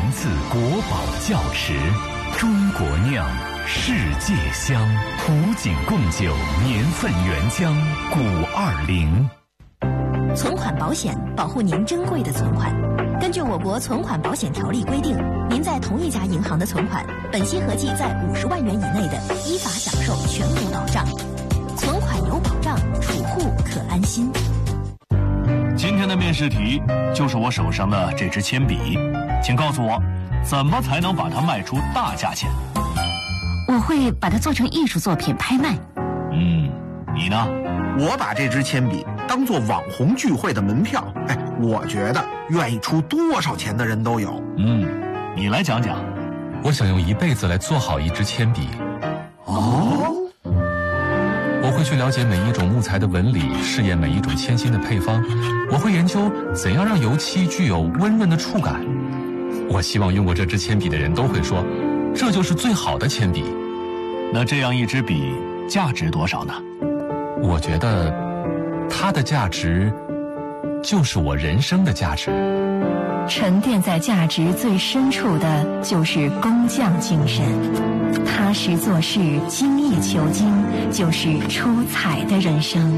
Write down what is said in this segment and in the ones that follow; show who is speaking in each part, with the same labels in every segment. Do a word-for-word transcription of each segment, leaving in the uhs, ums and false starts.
Speaker 1: 自国宝窖池，中国酿，世界香，古井贡酒年份原浆，古二零。
Speaker 2: 存款保险保护您珍贵的存款。根据我国存款保险条例规定，您在同一家银行的存款，本息合计在五十万元以内的，依法享受全额保障。存款有保障，储户可安心。
Speaker 3: 今天的面试题就是我手上的这支铅笔，请告诉我，怎么才能把它卖出大价钱？
Speaker 4: 我会把它做成艺术作品拍卖。
Speaker 3: 嗯，你呢？
Speaker 5: 我把这支铅笔当做网红聚会的门票，哎，我觉得愿意出多少钱的人都有。
Speaker 3: 嗯，你来讲讲。
Speaker 6: 我想用一辈子来做好一支铅笔。
Speaker 5: 哦，
Speaker 6: 我会去了解每一种木材的纹理，试验每一种铅芯的配方。我会研究怎样让油漆具有温润的触感。我希望用过这支铅笔的人都会说，这就是最好的铅笔。
Speaker 3: 那这样一支笔价值多少呢？
Speaker 6: 我觉得它的价值就是我人生的价值。
Speaker 4: 沉淀在价值最深处的就是工匠精神，踏实做事，精益求精，就是出彩的人生。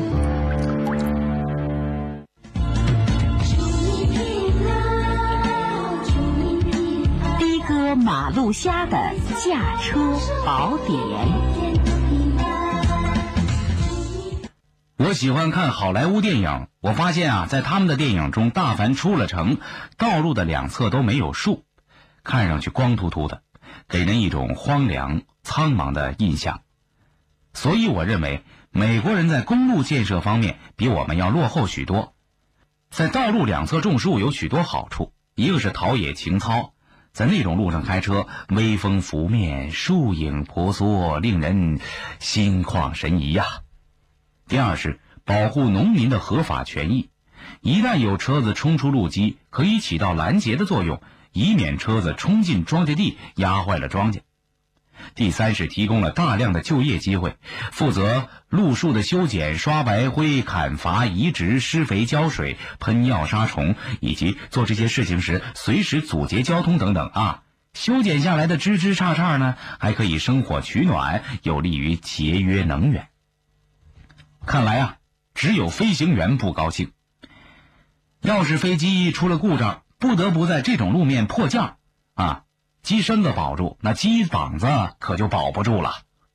Speaker 7: 的哥马路虾的驾车宝典。
Speaker 8: 我喜欢看好莱坞电影，我发现啊，在他们的电影中，大凡出了城，道路的两侧都没有树，看上去光秃秃的，给人一种荒凉苍茫的印象。所以我认为美国人在公路建设方面比我们要落后许多。在道路两侧种树有许多好处，一个是陶冶情操，在那种路上开车，微风拂面，树影婆娑，令人心旷神怡呀、啊。第二是保护农民的合法权益，一旦有车子冲出路基，可以起到拦截的作用，以免车子冲进庄稼地压坏了庄稼。第三是提供了大量的就业机会，负责路树的修剪、刷白灰、砍伐、移植、施肥、浇水、喷药杀虫，以及做这些事情时随时阻截交通等等啊。修剪下来的枝枝杈杈呢，还可以生火取暖，有利于节约能源。看来啊，只有飞行员不高兴。要是飞机出了故障，不得不在这种路面迫降啊，机身子保住，那机膀子可就保不住了。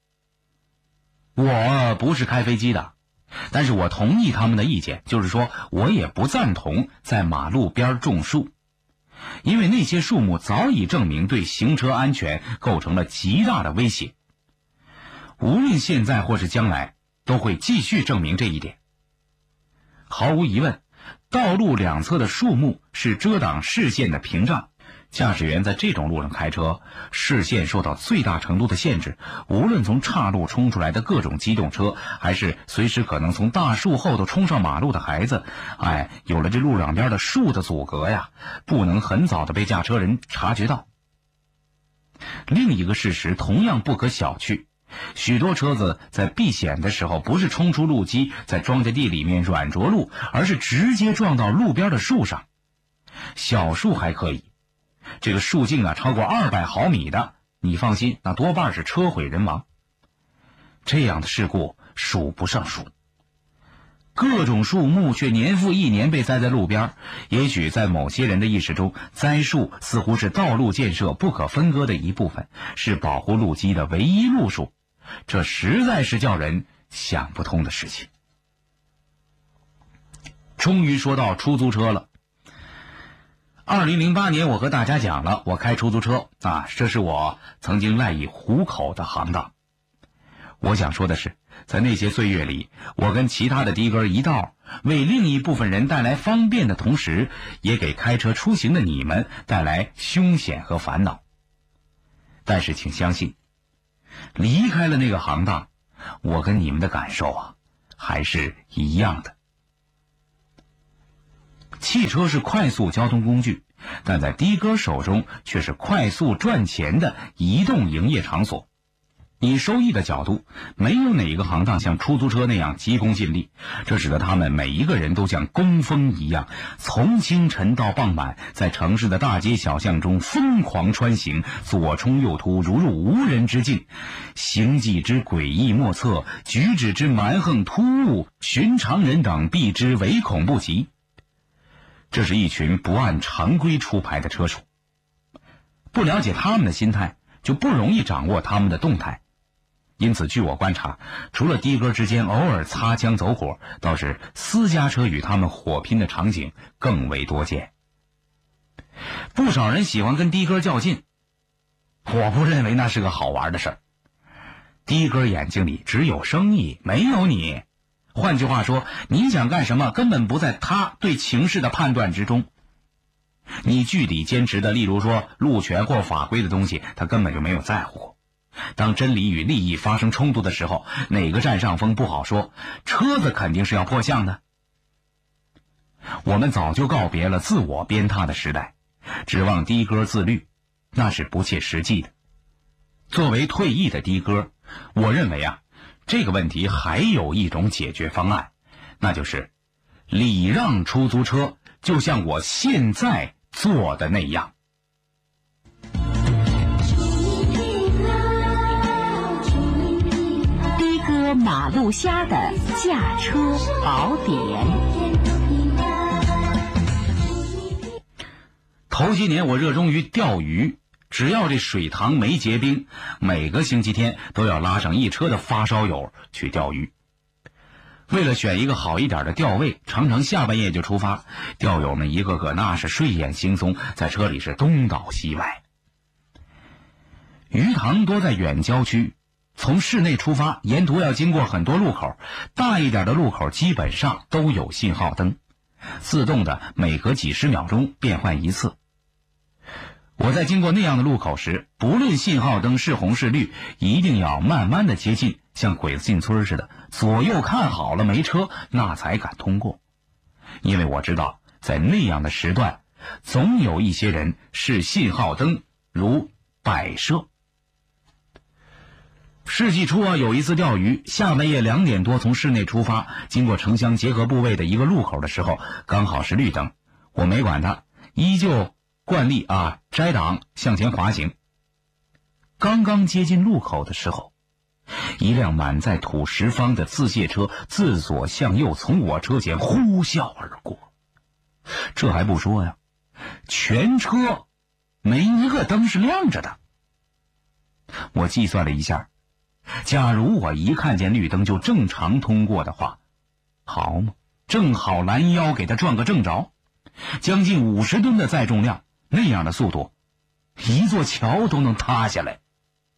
Speaker 8: 我不是开飞机的，但是我同意他们的意见，就是说我也不赞同在马路边种树，因为那些树木早已证明对行车安全构成了极大的威胁，无论现在或是将来都会继续证明这一点。毫无疑问，道路两侧的树木是遮挡视线的屏障，驾驶员在这种路上开车，视线受到最大程度的限制，无论从岔路冲出来的各种机动车，还是随时可能从大树后头冲上马路的孩子，哎，有了这路两边的树的阻隔呀，不能很早的被驾车人察觉到。另一个事实同样不可小觑，许多车子在避险的时候，不是冲出路基，在庄稼地里面软着陆，而是直接撞到路边的树上。小树还可以，这个树径啊超过二百毫米的，你放心，那多半是车毁人亡。这样的事故数不胜数。各种树木却年复一年被栽在路边，也许在某些人的意识中，栽树似乎是道路建设不可分割的一部分，是保护路基的唯一路数，这实在是叫人想不通的事情。终于说到出租车了。二零零八年我和大家讲了，我开出租车啊，这是我曾经赖以糊口的行当。我想说的是，在那些岁月里，我跟其他的的哥一道，为另一部分人带来方便的同时，也给开车出行的你们带来凶险和烦恼。但是请相信，离开了那个行当，我跟你们的感受啊，还是一样的。汽车是快速交通工具，但在的哥手中却是快速赚钱的移动营业场所。 以收益的角度，没有哪一个行当像出租车那样急功近利，这使得他们每一个人都像工蜂一样，从清晨到傍晚，在城市的大街小巷中疯狂穿行，左冲右突，如入无人之境，行迹之诡异莫测，举止之蛮横突兀，寻常人等避之唯恐不及。这是一群不按常规出牌的车手，不了解他们的心态，就不容易掌握他们的动态。因此据我观察，除了的哥之间偶尔擦枪走火，倒是私家车与他们火拼的场景更为多见。不少人喜欢跟的哥较劲，我不认为那是个好玩的事儿。的哥眼睛里只有生意，没有你。换句话说，你想干什么根本不在他对情势的判断之中。你据理坚持的，例如说路权或法规的东西，他根本就没有在乎过。当真理与利益发生冲突的时候，哪个占上风不好说，车子肯定是要破相的。我们早就告别了自我鞭挞的时代，指望的哥自律，那是不切实际的。作为退役的的哥，我认为啊，这个问题还有一种解决方案，那就是礼让出租车，就像我现在做的那样。
Speaker 7: 马路虾的驾车宝典。
Speaker 8: 头些年我热衷于钓鱼，只要这水塘没结冰，每个星期天都要拉上一车的发烧友去钓鱼。为了选一个好一点的钓位，常常下半夜就出发，钓友们一个个那是睡眼惺忪，在车里是东倒西歪。鱼塘多在远郊区，从市内出发，沿途要经过很多路口，大一点的路口基本上都有信号灯，自动的每隔几十秒钟变换一次。我在经过那样的路口时，不论信号灯是红是绿，一定要慢慢的接近，像鬼子进村似的，左右看好了没车，那才敢通过。因为我知道，在那样的时段，总有一些人视信号灯如摆设。世纪初啊，有一次钓鱼，下半夜两点多从市内出发，经过城乡结合部位的一个路口的时候，刚好是绿灯，我没管它，依旧惯例啊，摘档向前滑行。刚刚接近路口的时候，一辆满载土石方的自卸车自左向右从我车前呼啸而过。这还不说呀，全车没一个灯是亮着的。我计算了一下，假如我一看见绿灯就正常通过的话，好嘛，正好拦腰给他撞个正着，将近五十吨的载重量，那样的速度，一座桥都能塌下来。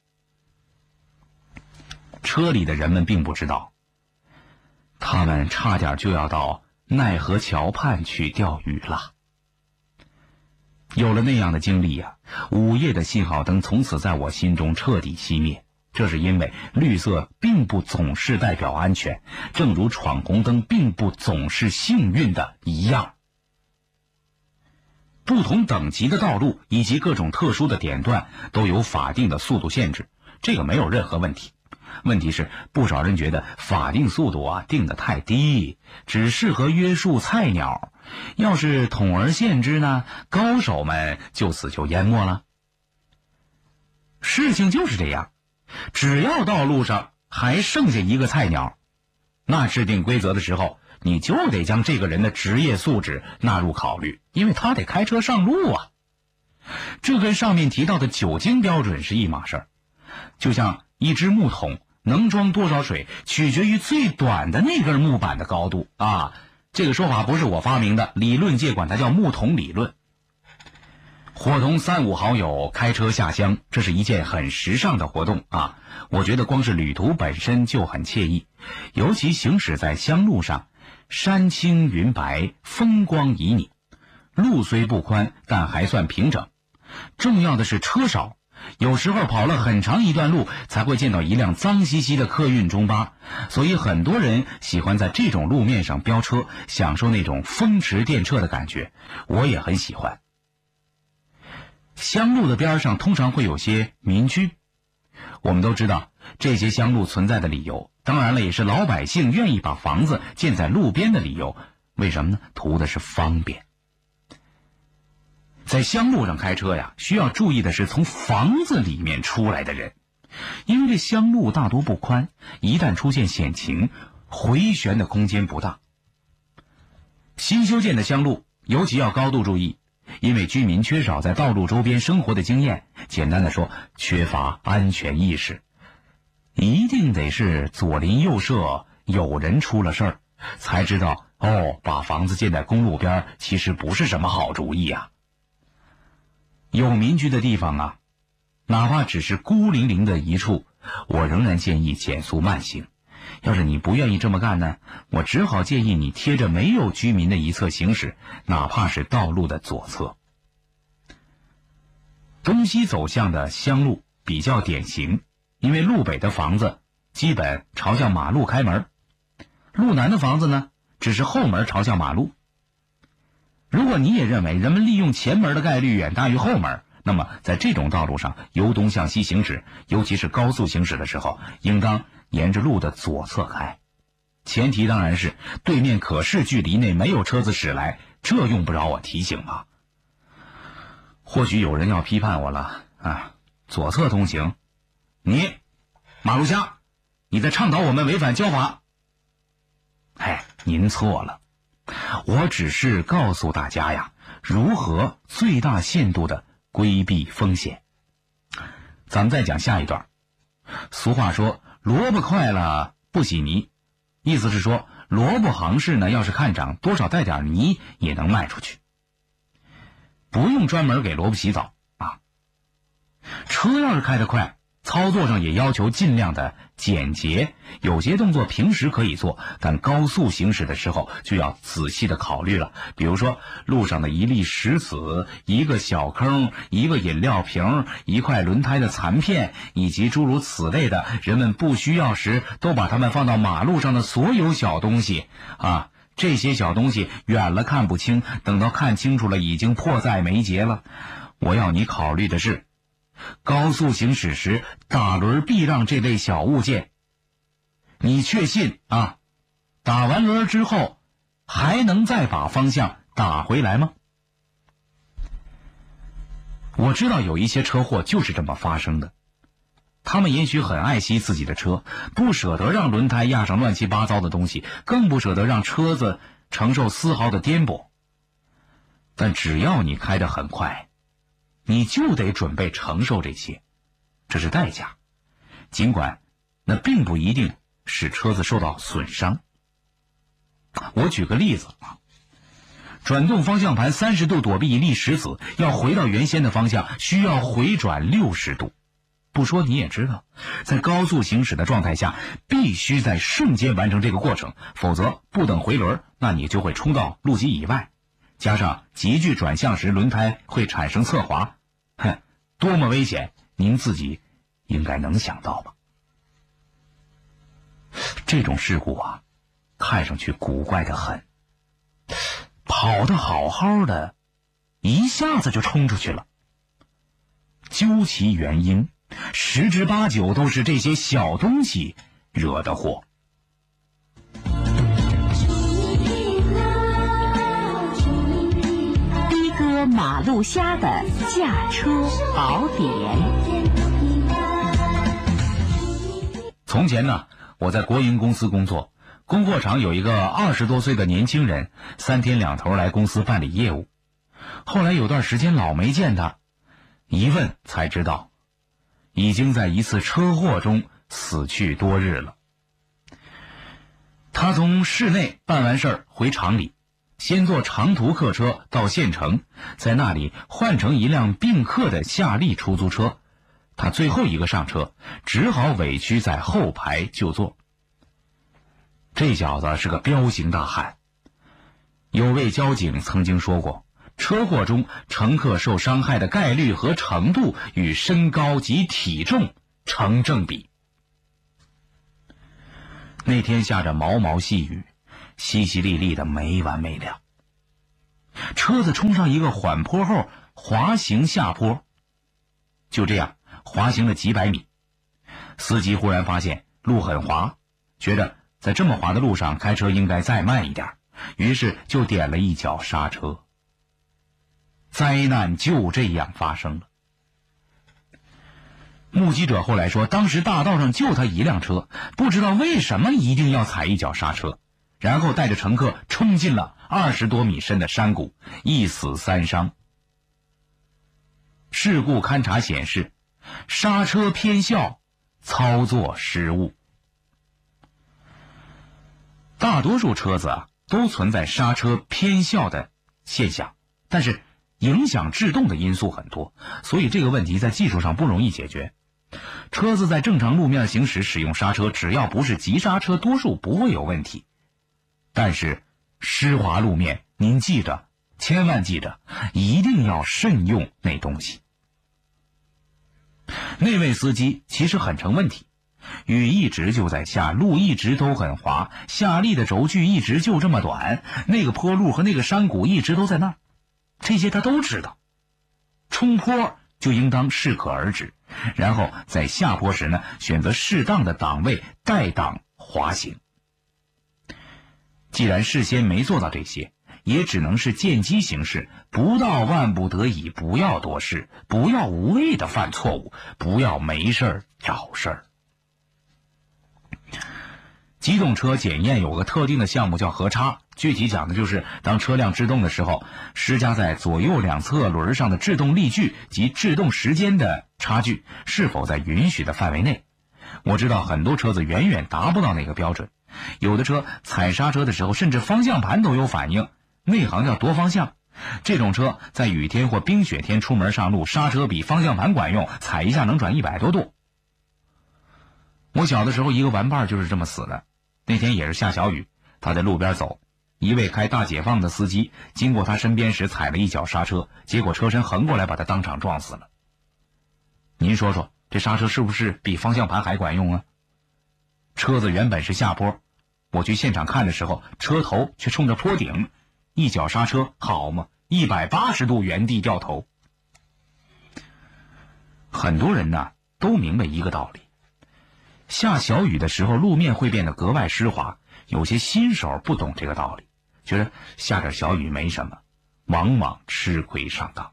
Speaker 8: 车里的人们并不知道，他们差点就要到奈何桥畔去钓鱼了。有了那样的经历啊，午夜的信号灯从此在我心中彻底熄灭。这是因为绿色并不总是代表安全，正如闯红灯并不总是幸运的一样。不同等级的道路以及各种特殊的点段都有法定的速度限制，这个没有任何问题。问题是，不少人觉得法定速度啊定得太低，只适合约束菜鸟。要是统而限之呢，高手们就此就淹没了。事情就是这样，只要道路上还剩下一个菜鸟，那制定规则的时候，你就得将这个人的职业素质纳入考虑，因为他得开车上路啊。这跟上面提到的酒精标准是一码事儿。就像一只木桶能装多少水，取决于最短的那根木板的高度啊。这个说法不是我发明的，理论界管它叫木桶理论。伙同三五好友开车下乡，这是一件很时尚的活动啊！我觉得光是旅途本身就很惬意，尤其行驶在乡路上，山青云白，风光旖旎，路虽不宽，但还算平整。重要的是车少，有时候跑了很长一段路才会见到一辆脏兮兮的客运中巴，所以很多人喜欢在这种路面上飙车，享受那种风驰电掣的感觉，我也很喜欢。乡路的边上通常会有些民居， 我们都知道这些乡路存在的理由，当然了，也是老百姓愿意把房子建在路边的理由。为什么呢？图的是方便。在乡路上开车呀，需要注意的是从房子里面出来的人，因为这乡路大多不宽，一旦出现险情，回旋的空间不大。新修建的乡路尤其要高度注意，因为居民缺少在道路周边生活的经验，简单的说，缺乏安全意识。一定得是左邻右舍有人出了事儿，才知道哦，把房子建在公路边其实不是什么好主意啊。有民居的地方啊，哪怕只是孤零零的一处，我仍然建议减速慢行。要是你不愿意这么干呢，我只好建议你贴着没有居民的一侧行驶，哪怕是道路的左侧。东西走向的乡路比较典型，因为路北的房子基本朝向马路开门，路南的房子呢，只是后门朝向马路。如果你也认为人们利用前门的概率远大于后门，那么在这种道路上由东向西行驶，尤其是高速行驶的时候，应当沿着路的左侧开。前提当然是对面可视距离内没有车子驶来，这用不着我提醒吧。或许有人要批判我了啊，左侧通行，你马路瞎，你在倡导我们违反交法。哎，您错了，我只是告诉大家呀，如何最大限度的规避风险。咱们再讲下一段。俗话说萝卜快了不洗泥，意思是说萝卜行市呢，要是看涨，多少带点泥也能卖出去，不用专门给萝卜洗澡啊。车要是开得快，操作上也要求尽量的简洁，有些动作平时可以做，但高速行驶的时候就要仔细的考虑了。比如说路上的一粒石子、一个小坑、一个饮料瓶、一块轮胎的残片，以及诸如此类的人们不需要时都把它们放到马路上的所有小东西啊，这些小东西远了看不清，等到看清楚了已经迫在眉睫了。我要你考虑的是，高速行驶时打轮避让这类小物件，你确信啊，打完轮之后还能再把方向打回来吗？我知道有一些车祸就是这么发生的，他们也许很爱惜自己的车，不舍得让轮胎压上乱七八糟的东西，更不舍得让车子承受丝毫的颠簸。但只要你开得很快，你就得准备承受这些，这是代价，尽管那并不一定使车子受到损伤。我举个例子啊，转动方向盘三十度躲避一粒石子，要回到原先的方向需要回转六十度。不说你也知道，在高速行驶的状态下，必须在瞬间完成这个过程，否则不等回轮，那你就会冲到路基以外，加上急剧转向时轮胎会产生侧滑，哼，多么危险，您自己应该能想到吧。这种事故啊，看上去古怪得很，跑得好好的，一下子就冲出去了。究其原因，十之八九都是这些小东西惹的祸。
Speaker 7: 的哥马路虾的驾车宝典。
Speaker 8: 从前呢，我在国营公司工作，供货场有一个二十多岁的年轻人，三天两头来公司办理业务。后来有段时间老没见他，一问才知道，已经在一次车祸中死去多日了。他从市内办完事儿回厂里，先坐长途客车到县城，在那里换成一辆并客的夏利出租车。他最后一个上车，只好委屈在后排就坐。这小子是个彪形大汉。有位交警曾经说过，车祸中乘客受伤害的概率和程度与身高及体重成正比。那天下着毛毛细雨，淅淅沥沥的没完没了。车子冲上一个缓坡后滑行下坡，就这样滑行了几百米， 司机忽然发现路很滑，觉得在这么滑的路上开车应该再慢一点，于是就点了一脚刹车。灾难就这样发生了。目击者后来说，当时大道上就他一辆车，不知道为什么一定要踩一脚刹车，然后带着乘客冲进了二十多米深的山谷，一死三伤。事故勘查显示，刹车偏效，操作失误。大多数车子啊都存在刹车偏效的现象，但是影响制动的因素很多，所以这个问题在技术上不容易解决。车子在正常路面行驶使用刹车，只要不是急刹车，多数不会有问题。但是湿滑路面，您记着，千万记着，一定要慎用那东西。那位司机其实很成问题，雨一直就在下，路一直都很滑，下力的轴距一直就这么短，那个坡路和那个山谷一直都在那儿，这些他都知道。冲坡就应当适可而止，然后在下坡时呢，选择适当的档位带档滑行。既然事先没做到这些，也只能是见机行事，不到万不得已不要多事，不要无谓的犯错误，不要没事儿找事儿。机动车检验有个特定的项目叫核差，具体讲的就是当车辆制动的时候，施加在左右两侧轮上的制动力矩及制动时间的差距是否在允许的范围内。我知道很多车子远远达不到那个标准，有的车踩刹车的时候甚至方向盘都有反应，内行叫夺方向。这种车在雨天或冰雪天出门上路，刹车比方向盘管用，踩一下能转一百多度。我小的时候一个玩伴就是这么死的，那天也是下小雨，他在路边走，一位开大解放的司机经过他身边时踩了一脚刹车，结果车身横过来把他当场撞死了。您说说，这刹车是不是比方向盘还管用啊？车子原本是下坡，我去现场看的时候，车头却冲着坡顶，一脚刹车好嘛，一百八十度原地掉头。很多人呢都明白一个道理，下小雨的时候路面会变得格外湿滑，有些新手不懂这个道理，觉得下点小雨没什么，往往吃亏上当。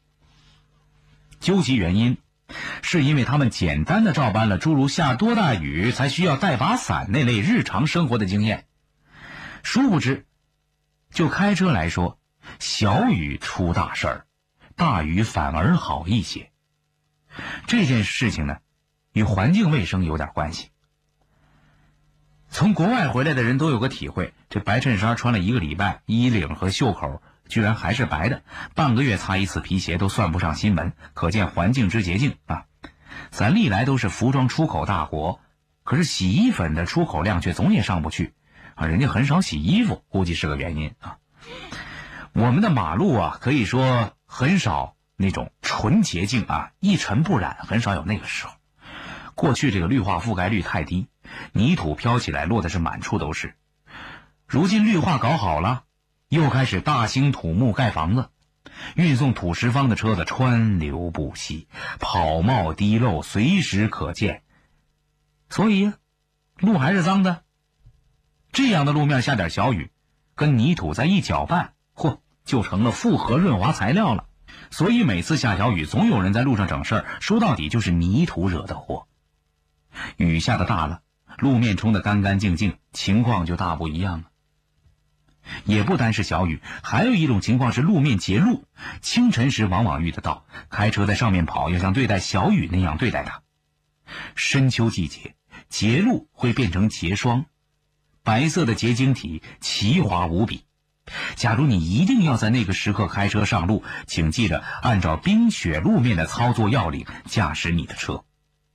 Speaker 8: 究其原因，是因为他们简单的照搬了诸如下多大雨才需要带把伞那类日常生活的经验。殊不知，就开车来说，小雨出大事儿，大雨反而好一些。这件事情呢，与环境卫生有点关系。从国外回来的人都有个体会，这白衬衫穿了一个礼拜，衣领和袖口居然还是白的，半个月擦一次皮鞋都算不上新闻，可见环境之洁净啊！咱历来都是服装出口大国，可是洗衣粉的出口量却总也上不去啊，人家很少洗衣服，估计是个原因啊。我们的马路啊，可以说很少那种纯洁净啊，一尘不染，很少有那个时候。过去这个绿化覆盖率太低，泥土飘起来落的是满处都是。如今绿化搞好了，又开始大兴土木盖房子，运送土石方的车子川流不息，跑冒滴漏随时可见，所以呀，路还是脏的。这样的路面下点小雨，跟泥土再一搅拌，嚯，就成了复合润滑材料了。所以每次下小雨，总有人在路上整事儿，说到底就是泥土惹的祸。雨下的大了，路面冲得干干净净，情况就大不一样了。也不单是小雨，还有一种情况是路面结露，清晨时往往遇得到，开车在上面跑要像对待小雨那样对待它。深秋季节，结露会变成结霜，白色的结晶体奇滑无比。假如你一定要在那个时刻开车上路，请记着按照冰雪路面的操作要领驾驶你的车。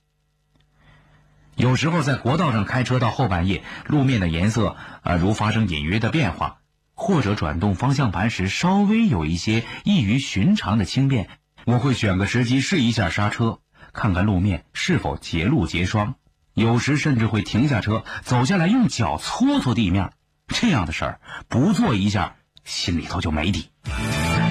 Speaker 8: 有时候在国道上开车到后半夜，路面的颜色呃如发生隐约的变化，或者转动方向盘时稍微有一些异于寻常的轻便，我会选个时机试一下刹车，看看路面是否结露结霜，有时甚至会停下车，走下来用脚搓搓地面。这样的事儿不做一下，心里头就没底。